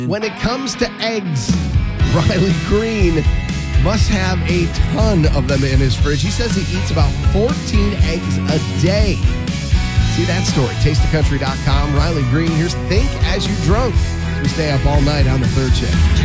When it comes to eggs, Riley Green must have a ton of them in his fridge. He says he eats about 14 eggs a day. See that story, tasteofcountry.com. Riley Green, here's Think As You Drunk. We stay up all night on the third shift.